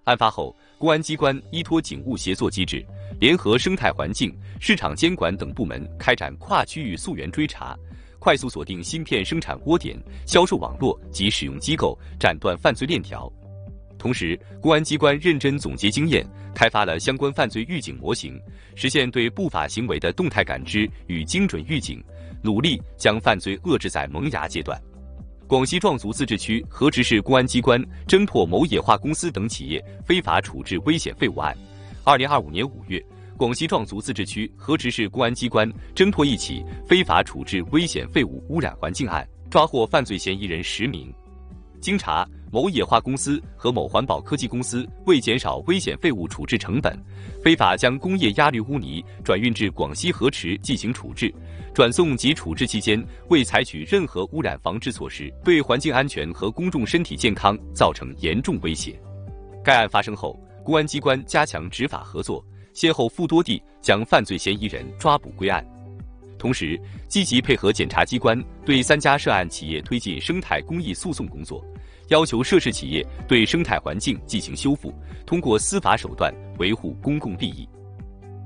案发后，公安机关依托警务协作机制，联合生态环境、市场监管等部门开展跨区域溯源追查，快速锁定芯片生产窝点、销售网络及使用机构，斩断犯罪链条。同时，公安机关认真总结经验，开发了相关犯罪预警模型，实现对不法行为的动态感知与精准预警，努力将犯罪遏制在萌芽阶段。广西壮族自治区河池市公安机关侦破某冶化公司等企业非法处置危险废物案。2025年5月，广西壮族自治区河池市公安机关侦破一起非法处置危险废物污染环境案，抓获犯罪嫌疑人10名。经查，某冶化公司和某环保科技公司为减少危险废物处置成本，非法将工业压氯污泥转运至广西河池进行处置，转送及处置期间未采取任何污染防治措施，对环境安全和公众身体健康造成严重威胁。该案发生后，公安机关加强执法合作，先后赴多地将犯罪嫌疑人抓捕归案。同时，积极配合检察机关对3家涉案企业推进生态公益诉讼工作，要求涉事企业对生态环境进行修复，通过司法手段维护公共利益。